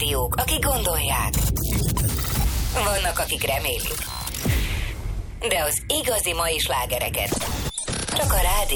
rádiók, akik gondolják. Vannak, akik remélik. De az igazi mai slágereket csak a rádió